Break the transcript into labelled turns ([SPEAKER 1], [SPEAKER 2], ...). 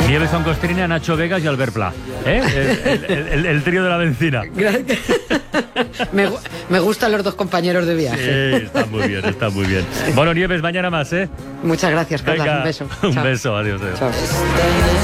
[SPEAKER 1] Nieves con Costrina, Nacho Vegas y Albert Pla. El trío de la benzina.
[SPEAKER 2] Me gustan los dos compañeros de viaje.
[SPEAKER 1] Sí, está muy bien, está muy bien. Bueno, Nieves, mañana más, ¿eh?
[SPEAKER 2] Muchas gracias, Carla.
[SPEAKER 1] Venga,
[SPEAKER 2] Un beso.
[SPEAKER 1] Un
[SPEAKER 2] Chao.
[SPEAKER 1] beso, adiós.
[SPEAKER 2] Chao.